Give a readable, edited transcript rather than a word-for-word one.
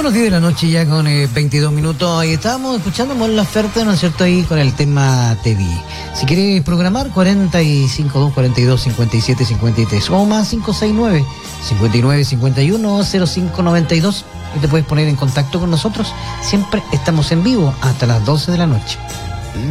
Son las 10 de la noche ya con 22 minutos y estábamos escuchando Mon Laferte, ¿no es cierto?, ahí con el tema Te Vi. Si quieres programar, 45 42 57 53 o más 569 59 51 05 92 y te puedes poner en contacto con nosotros. Siempre estamos en vivo hasta las 12 de la noche.